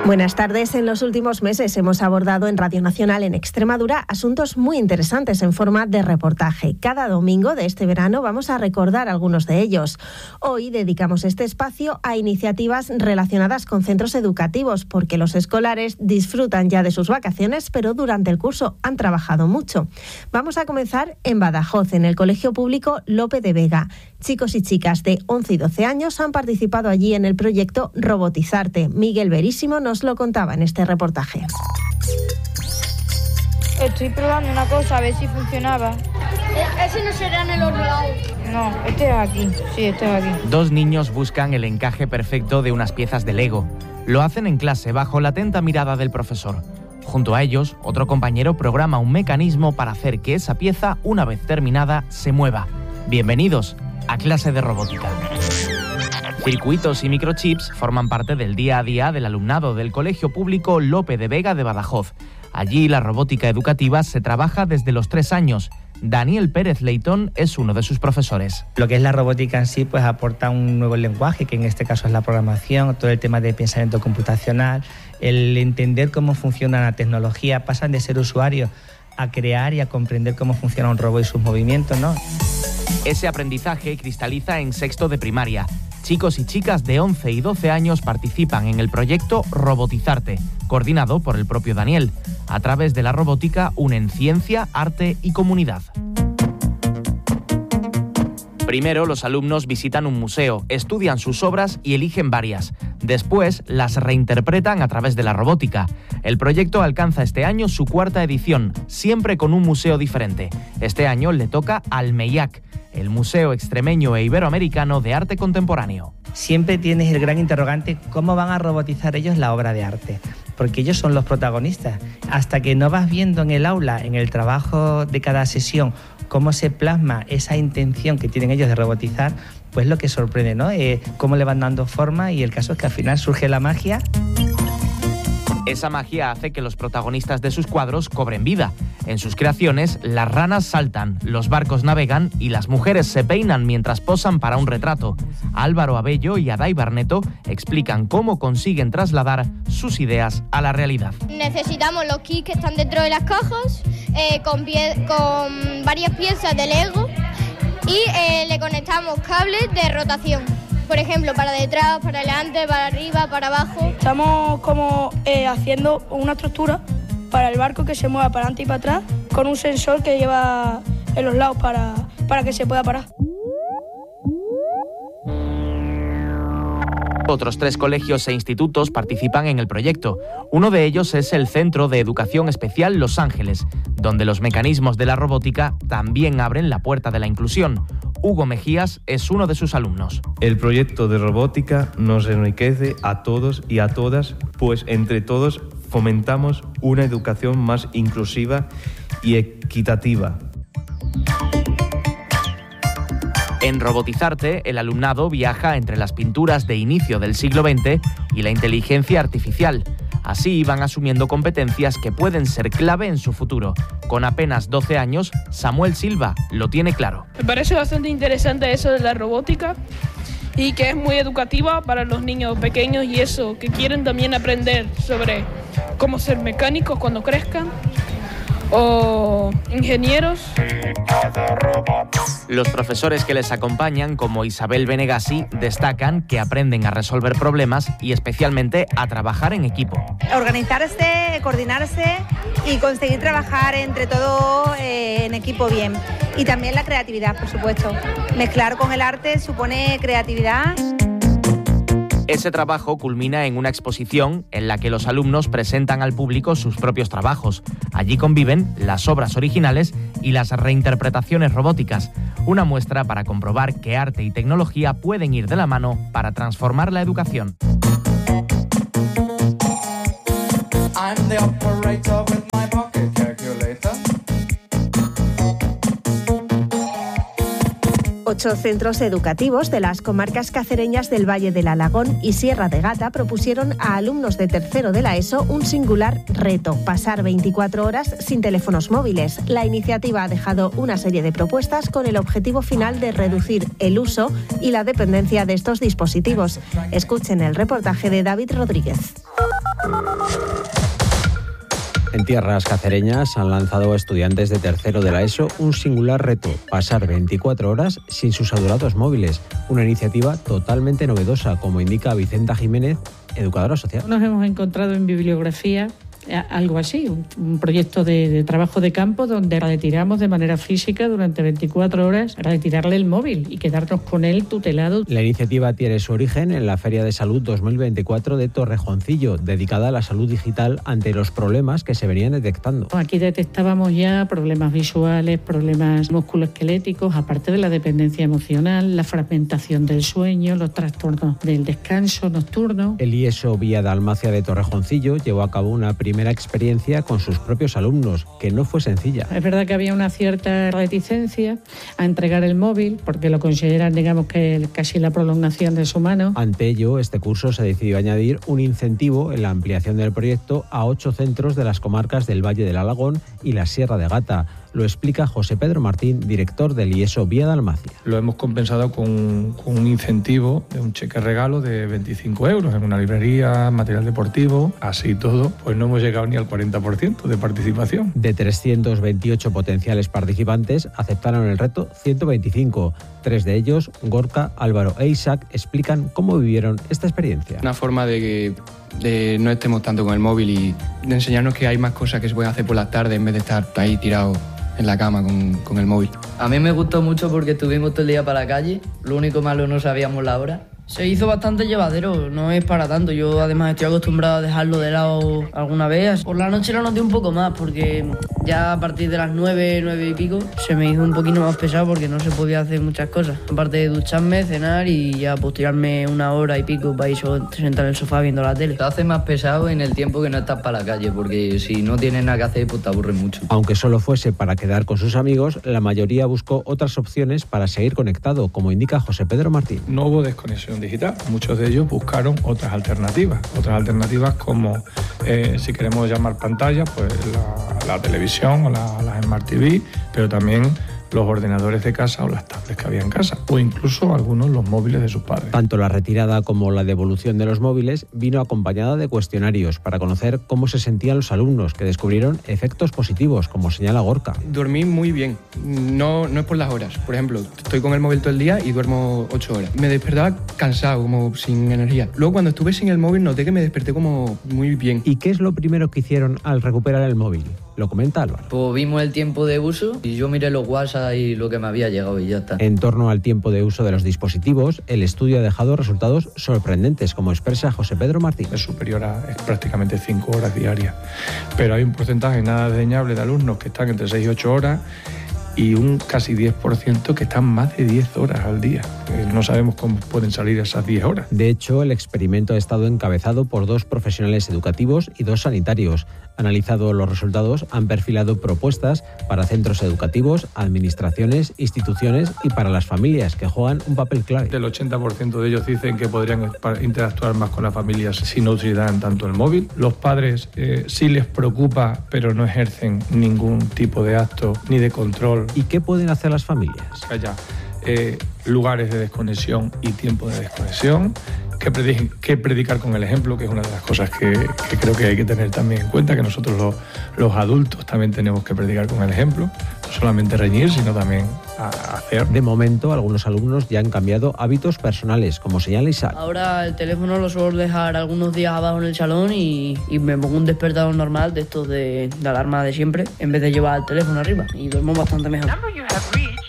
Buenas tardes. En los últimos meses hemos abordado en Radio Nacional en Extremadura asuntos muy interesantes en forma de reportaje. Cada domingo de este verano vamos a recordar algunos de ellos. Hoy dedicamos este espacio a iniciativas relacionadas con centros educativos, porque los escolares disfrutan ya de sus vacaciones, pero durante el curso han trabajado mucho. Vamos a comenzar en Badajoz, en el Colegio Público Lope de Vega. Chicos y chicas de 11 y 12 años han participado allí en el proyecto Robotizarte. Miguel Verísimo nos lo contaba en este reportaje. Estoy probando una cosa a ver si funcionaba. ¿Ese no será en el otro lado? No, este es aquí. Sí, este es aquí. Dos niños buscan el encaje perfecto de unas piezas de Lego. Lo hacen en clase bajo la atenta mirada del profesor. Junto a ellos, otro compañero programa un mecanismo para hacer que esa pieza, una vez terminada, se mueva. Bienvenidos a clase de robótica. Circuitos y microchips forman parte del día a día del alumnado del Colegio Público Lope de Vega de Badajoz. Allí la robótica educativa se trabaja desde los 3 años. Daniel Pérez Leitón es uno de sus profesores. Lo que es la robótica en sí, pues aporta un nuevo lenguaje, que en este caso es la programación, todo el tema de pensamiento computacional, el entender cómo funciona la tecnología, pasan de ser usuarios a crear y a comprender cómo funciona un robot y sus movimientos, ¿no? Ese aprendizaje cristaliza en sexto de primaria. Chicos y chicas de 11 y 12 años participan en el proyecto Robotizarte, coordinado por el propio Daniel. A través de la robótica unen ciencia, arte y comunidad. Primero, los alumnos visitan un museo, estudian sus obras y eligen varias. Después, las reinterpretan a través de la robótica. El proyecto alcanza este año su 4ª edición, siempre con un museo diferente. Este año le toca al MEIAC, el Museo Extremeño e Iberoamericano de Arte Contemporáneo. Siempre tienes el gran interrogante, ¿cómo van a robotizar ellos la obra de arte? Porque ellos son los protagonistas. Hasta que no vas viendo en el aula, en el trabajo de cada sesión, cómo se plasma esa intención que tienen ellos de robotizar, pues lo que sorprende, ¿no? Cómo le van dando forma, y el caso es que al final surge la magia. Esa magia hace que los protagonistas de sus cuadros cobren vida. En sus creaciones, las ranas saltan, los barcos navegan y las mujeres se peinan mientras posan para un retrato. Álvaro Abello y Adai Barneto explican cómo consiguen trasladar sus ideas a la realidad. Necesitamos los kits que están dentro de las cajas, con varias piezas de Lego, y le conectamos cables de rotación. Por ejemplo, para detrás, para adelante, para arriba, para abajo. Estamos como haciendo una estructura para el barco que se mueva para adelante y para atrás, con un sensor que lleva en los lados para que se pueda parar. Otros 3 colegios e institutos participan en el proyecto. Uno de ellos es el Centro de Educación Especial Los Ángeles, donde los mecanismos de la robótica también abren la puerta de la inclusión. Hugo Mejías es uno de sus alumnos. El proyecto de robótica nos enriquece a todos y a todas, pues entre todos fomentamos una educación más inclusiva y equitativa. En Robotizarte, el alumnado viaja entre las pinturas de inicio del siglo XX y la inteligencia artificial. Así van asumiendo competencias que pueden ser clave en su futuro. Con apenas 12 años, Samuel Silva lo tiene claro. Me parece bastante interesante eso de la robótica y que es muy educativa para los niños pequeños y eso, que quieren también aprender sobre cómo ser mecánicos cuando crezcan o ingenieros. Los profesores que les acompañan, como Isabel Benegasi, destacan que aprenden a resolver problemas y especialmente a trabajar en equipo. Organizarse, coordinarse y conseguir trabajar entre todos en equipo bien. Y también la creatividad, por supuesto. Mezclar con el arte supone creatividad. Ese trabajo culmina en una exposición en la que los alumnos presentan al público sus propios trabajos. Allí conviven las obras originales y las reinterpretaciones robóticas, una muestra para comprobar que arte y tecnología pueden ir de la mano para transformar la educación. I'm the operator with my pocket calculator. 8 centros educativos de las comarcas cacereñas del Valle del Alagón y Sierra de Gata propusieron a alumnos de tercero de la ESO un singular reto: pasar 24 horas sin teléfonos móviles. La iniciativa ha dejado una serie de propuestas con el objetivo final de reducir el uso y la dependencia de estos dispositivos. Escuchen el reportaje de David Rodríguez. En tierras cacereñas han lanzado a estudiantes de tercero de la ESO un singular reto: pasar 24 horas sin sus adorados móviles. Una iniciativa totalmente novedosa, como indica Vicenta Jiménez, educadora social. Nos hemos encontrado en bibliografía algo así, un proyecto de trabajo de campo donde retiramos de manera física durante 24 horas, retirarle el móvil y quedarnos con él tutelado. La iniciativa tiene su origen en la Feria de Salud 2024 de Torrejoncillo, dedicada a la salud digital ante los problemas que se venían detectando. Aquí detectábamos ya problemas visuales, problemas musculoesqueléticos, aparte de la dependencia emocional, la fragmentación del sueño, los trastornos del descanso nocturno. El IESO Vía Dalmacia de Torrejoncillo llevó a cabo una primera experiencia con sus propios alumnos, que no fue sencilla. Es verdad que había una cierta reticencia a entregar el móvil, porque lo consideran, digamos, que casi la prolongación de su mano. Ante ello, este curso se decidió añadir un incentivo en la ampliación del proyecto a 8 centros de las comarcas del Valle del Alagón y la Sierra de Gata. Lo explica José Pedro Martín, director del IESO Vía Dalmacia. Lo hemos compensado con un incentivo de un cheque regalo de 25 euros en una librería, material deportivo, así todo, pues no hemos llegado ni al 40% de participación. De 328 potenciales participantes, aceptaron el reto 125. 3 de ellos, Gorka, Álvaro e Isaac, explican cómo vivieron esta experiencia. Una forma de no estemos tanto con el móvil y de enseñarnos que hay más cosas que se pueden hacer por las tardes en vez de estar ahí tirado en la cama con el móvil. A mí me gustó mucho porque estuvimos todo el día para la calle, lo único malo no sabíamos la hora. Se hizo bastante llevadero, no es para tanto. Yo además estoy acostumbrado a dejarlo de lado alguna vez. Por la noche lo noté un poco más porque ya a partir de las 9 y pico se me hizo un poquito más pesado porque no se podía hacer muchas cosas. Aparte de ducharme, cenar y ya pues tirarme 1 hora y pico para ir sentar en el sofá viendo la tele. Te hace más pesado en el tiempo que no estás para la calle porque si no tienes nada que hacer pues te aburre mucho. Aunque solo fuese para quedar con sus amigos, la mayoría buscó otras opciones para seguir conectado, como indica José Pedro Martín. No hubo desconexión digital. Muchos de ellos buscaron otras alternativas como, si queremos llamar pantalla, pues la televisión o las Smart TV, pero también los ordenadores de casa o las tablets que había en casa, o incluso algunos los móviles de sus padres. Tanto la retirada como la devolución de los móviles vino acompañada de cuestionarios para conocer cómo se sentían los alumnos, que descubrieron efectos positivos, como señala Gorka. Dormí muy bien, no es por las horas. Por ejemplo, estoy con el móvil todo el día y duermo 8 horas. Me despertaba cansado, como sin energía. Luego cuando estuve sin el móvil noté que me desperté como muy bien. ¿Y qué es lo primero que hicieron al recuperar el móvil? Lo comenta Álvaro. Pues vimos el tiempo de uso y yo miré los WhatsApp y lo que me había llegado y ya está. En torno al tiempo de uso de los dispositivos, el estudio ha dejado resultados sorprendentes, como expresa José Pedro Martín. Es superior a prácticamente 5 horas diarias, pero hay un porcentaje nada desdeñable de alumnos que están entre 6 y 8 horas y un casi 10% que están más de 10 horas al día. No sabemos cómo pueden salir esas 10 horas. De hecho, el experimento ha estado encabezado por 2 profesionales educativos y 2 sanitarios. Analizado los resultados, han perfilado propuestas para centros educativos, administraciones, instituciones y para las familias, que juegan un papel clave. El 80% de ellos dicen que podrían interactuar más con las familias si no utilizaran tanto el móvil. Los padres sí les preocupa, pero no ejercen ningún tipo de acto ni de control. ¿Y qué pueden hacer las familias? Que haya lugares de desconexión y tiempo de desconexión, que predicar con el ejemplo, que es una de las cosas que creo que hay que tener también en cuenta, que nosotros los adultos también tenemos que predicar con el ejemplo, no solamente reñir, sino también hacer. De momento, algunos alumnos ya han cambiado hábitos personales, como señala Isaac. Ahora el teléfono lo suelo dejar algunos días abajo en el salón y me pongo un despertador normal de estos de alarma de siempre, en vez de llevar el teléfono arriba, y duermo bastante mejor.